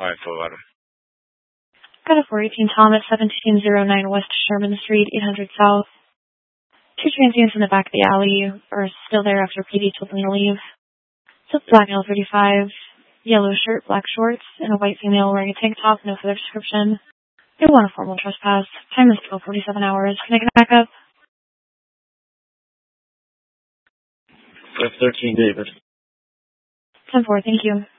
5-4. Got a 418 Thomas, 1709 West Sherman Street, 800 South. Two transients in the back of the alley are still there after PD told them to leave. It's a black male, 35, yellow shirt, black shorts, and a white female wearing a tank top, no further description. They want a formal trespass. Time is 12:47 hours. Can I get back up? 513 David. 10-4, thank you.